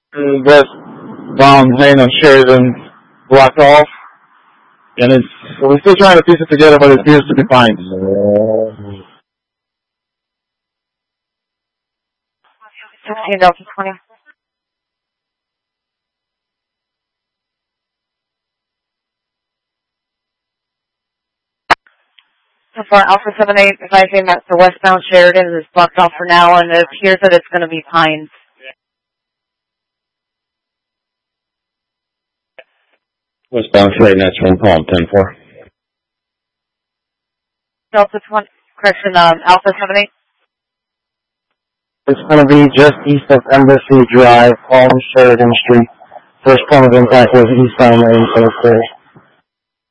Westbound lane on Sheridan blocked off, and we're still trying to piece it together, but it appears to be fine. Delta 20. So far, Alpha 78 advising that the westbound Sheridan is blocked off for now, and it appears that it's going to be Pines. Westbound Sheridan, that's one call, 10-4. Delta 20, correction, Alpha 78. It's going to be just east of Embassy Drive on Sheridan Street. First point of impact was eastbound lane, so it's clear.